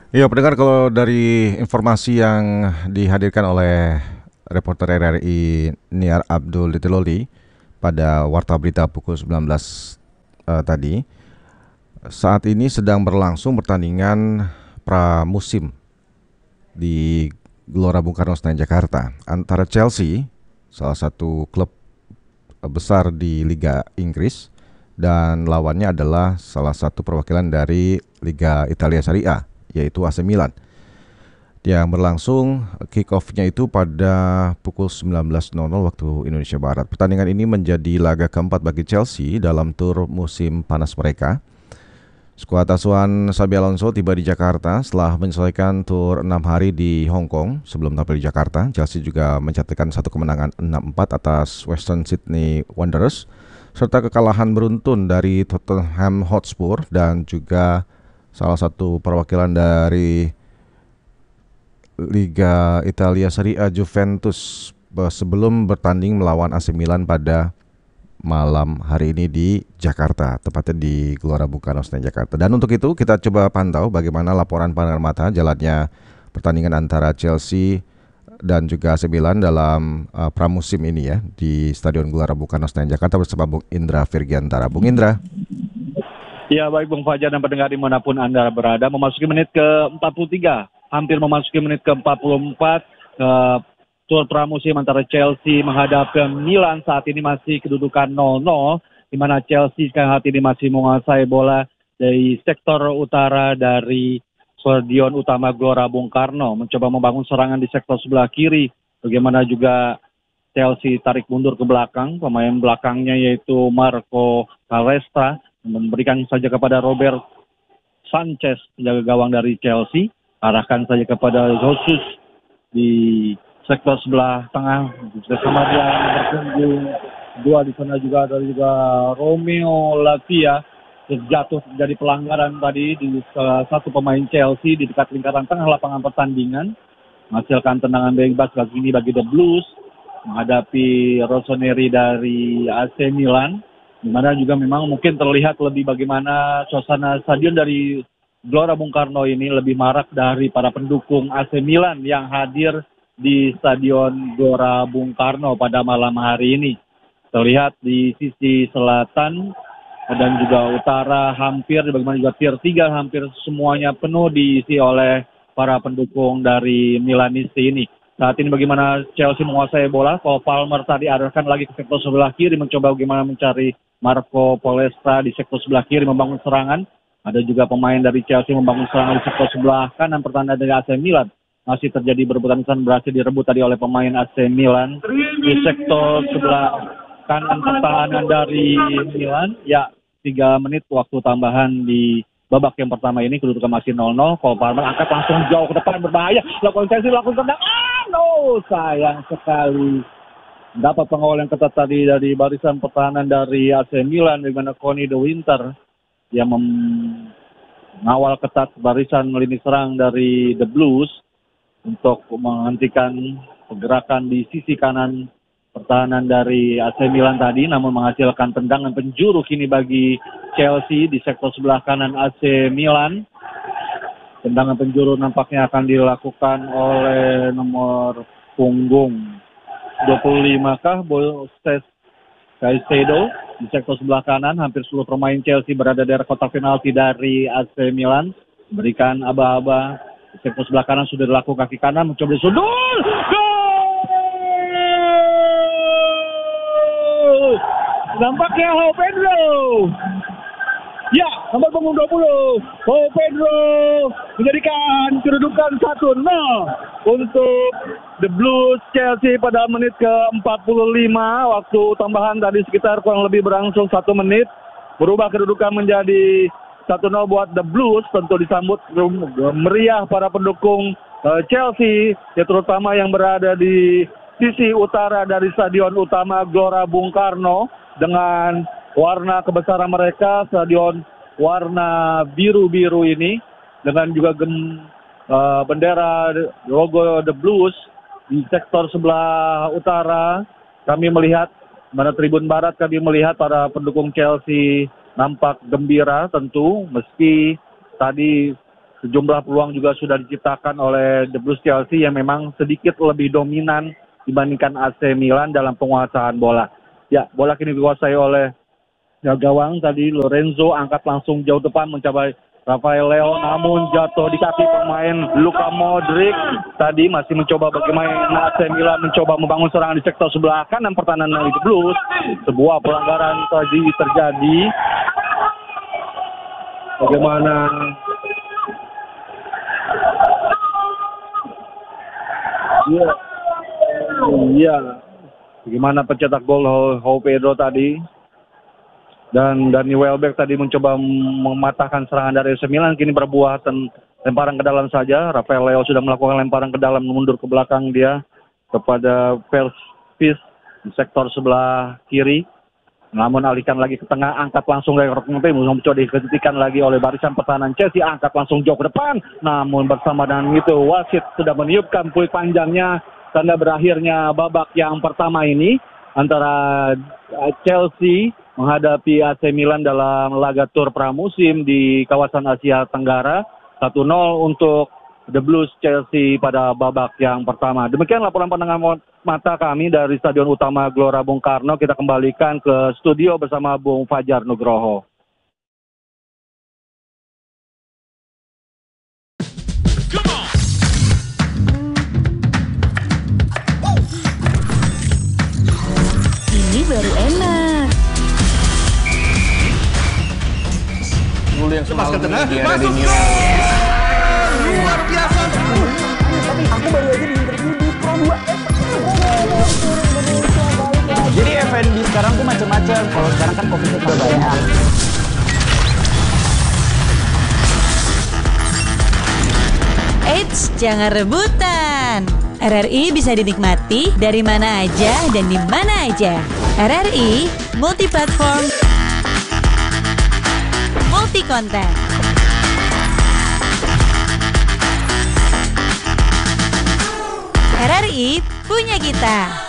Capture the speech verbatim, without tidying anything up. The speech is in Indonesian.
Iya, pendengar, kalau dari informasi yang dihadirkan oleh reporter R R I Niar Abdul Ditiloli pada Warta Berita pukul sembilan belas eh, tadi, saat ini sedang berlangsung pertandingan pramusim di Gelora Bung Karno Senayan Jakarta antara Chelsea, salah satu klub besar di Liga Inggris, dan lawannya adalah salah satu perwakilan dari Liga Italia Serie A, yaitu A C Milan, yang berlangsung kick off-nya itu pada pukul sembilan belas waktu Indonesia Barat. Pertandingan ini menjadi laga keempat bagi Chelsea dalam tur musim panas mereka. Skuad asuhan Xabi Alonso tiba di Jakarta setelah menyelesaikan tur enam hari di Hong Kong sebelum tampil di Jakarta. Chelsea juga mencatatkan satu kemenangan enam empat atas Western Sydney Wanderers serta kekalahan beruntun dari Tottenham Hotspur dan juga salah satu perwakilan dari Liga Italia Serie A, Juventus, sebelum bertanding melawan A C Milan pada malam hari ini di Jakarta, tepatnya di Gelora Bung Karno Senayan Jakarta. Dan untuk itu kita coba pantau bagaimana laporan pandangan mata jalannya pertandingan antara Chelsea dan juga A C Milan dalam uh, pramusim ini ya di Stadion Gelora Bung Karno Senayan Jakarta bersama Bung Indra Virgiantara. Bung Indra. Ya, baik Bung Fajar dan pendengar dimanapun Anda berada, memasuki menit ke empat puluh tiga, hampir memasuki menit ke empat puluh empat, uh, tur pramusim antara Chelsea menghadapi Milan saat ini masih kedudukan nol nol, di mana Chelsea saat ini masih menguasai bola dari sektor utara dari Stadion Utama Gelora Bung Karno, mencoba membangun serangan di sektor sebelah kiri, bagaimana juga Chelsea tarik mundur ke belakang, pemain belakangnya yaitu Marco Palestra, memberikan saja kepada Robert Sanchez, penjaga gawang dari Chelsea, arahkan saja kepada Jesus di sektor sebelah tengah, bersama dia berkunjung dua di sana juga ada juga Romeo Lavia, terjatuh jadi pelanggaran tadi di salah satu pemain Chelsea di dekat lingkaran tengah lapangan pertandingan, menghasilkan tendangan bebas kali ini bagi The Blues menghadapi Rossoneri dari A C Milan, di mana juga memang mungkin terlihat lebih bagaimana suasana stadion dari Gelora Bung Karno ini lebih marak dari para pendukung A C Milan yang hadir di Stadion Gelora Bung Karno pada malam hari ini. Terlihat di sisi selatan dan juga utara hampir, bagaimana juga tier tiga hampir semuanya penuh diisi oleh para pendukung dari Milanisti ini. Saat ini bagaimana Chelsea menguasai bola, Cole Palmer tadi arahkan lagi ke sektor sebelah kiri, mencoba bagaimana mencari Marco Palestra di sektor sebelah kiri membangun serangan. Ada juga pemain dari Chelsea membangun serangan di sektor sebelah kanan, pertahanan dari A C Milan masih terjadi berebutan, berhasil direbut tadi oleh pemain A C Milan di sektor sebelah kanan pertahanan dari Milan. Ya, tiga menit waktu tambahan di babak yang pertama ini, kedudukan masih nol nol. Cole Palmer angkat langsung jauh ke depan, berbahaya, lakukan Chelsea, lakukan tendang, ah no, sayang sekali. Dapat pengawal yang ketat tadi dari barisan pertahanan dari A C Milan, di mana Conny De Winter yang mengawal ketat barisan lini serang dari The Blues untuk menghentikan pergerakan di sisi kanan pertahanan dari A C Milan tadi, namun menghasilkan tendangan penjuru kini bagi Chelsea di sektor sebelah kanan A C Milan. Tendangan penjuru nampaknya akan dilakukan oleh nomor punggung dua puluh lima kah, Boses Caicedo di sektor sebelah kanan. Hampir seluruh pemain Chelsea berada di area kotak penalti dari A C Milan, berikan aba-aba. Di sektor sebelah kanan sudah dilakukan, kaki kanan mencoba disundul, gol! Nampaknya Joao Pedro, ya, nomor punggung dua puluh, Joao Pedro menjadikan kedudukan satu nol untuk The Blues Chelsea pada menit ke empat puluh lima. Waktu tambahan tadi sekitar kurang lebih berlangsung satu menit, berubah kedudukan menjadi satu nol buat The Blues. Tentu disambut meriah para pendukung uh, Chelsea, ya, terutama yang berada di sisi utara dari Stadion Utama Gelora Bung Karno dengan warna kebesaran mereka, stadion warna biru-biru ini, dengan juga gem, uh, bendera logo The Blues. Di sektor sebelah utara kami melihat, mana tribun barat kami melihat para pendukung Chelsea nampak gembira tentu, meski tadi Sejumlah peluang juga sudah diciptakan oleh The Blues Chelsea yang memang sedikit lebih dominan dibandingkan A C Milan dalam penguasaan bola. Ya, bola kini dikuasai oleh ya, gawang tadi Lorenzo angkat langsung jauh depan mencapai Rafael Leo, namun jatuh di kaki pemain Luka Modric. Tadi masih mencoba bagaimana A C Milan mencoba membangun serangan di sektor sebelah kanan pertahanan dari The Blues. Sebuah pelanggaran tadi terjadi. Bagaimana Iya, iya. Bagaimana pencetak gol João Pedro tadi dan Dani Welbeck tadi mencoba mematahkan serangan dari A C Milan, kini berbuah lemparan ke dalam saja. Rafael Leo sudah melakukan lemparan ke dalam, mundur ke belakang dia kepada Persis di sektor sebelah kiri. Namun alihkan lagi ke tengah, angkat langsung dari Rockmute, mencoba diketikan lagi oleh barisan pertahanan Chelsea, angkat langsung jauh ke depan. Namun bersama dengan itu wasit sudah meniupkan peluit panjangnya, tanda berakhirnya babak yang pertama ini antara Chelsea menghadapi A C Milan dalam laga tur pramusim di kawasan Asia Tenggara. satu nol untuk The Blues Chelsea pada babak yang pertama. Demikian laporan pandangan mata kami dari Stadion Utama Gelora Bung Karno. Kita kembalikan ke studio bersama Bung Fajar Nugroho. Ini baru enak. Dulu yang semalam di era di luar biasa. Aku baru aja di-interview di Pro dua. Jadi F and B sekarang tuh macam-macam. Kalau sekarang kan fokusnya ke banyak. Eits, jangan rebutan. R R I bisa dinikmati dari mana aja dan di mana aja. R R I multi platform, multi konten. R R I punya kita.